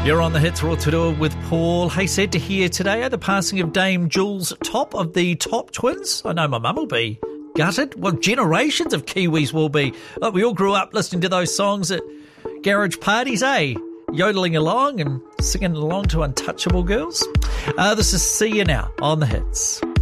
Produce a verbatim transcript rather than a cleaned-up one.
You're on the Hits Rotorua with Paul. Hey, sad to hear today at the passing of Dame Jules Top of the Top Twins. I know my mum will be gutted. Well, generations of Kiwis will be. Like, we all grew up listening to those songs at garage parties, eh? Yodeling along and singing along to Untouchable Girls. Uh, this is See You Now on the Hits.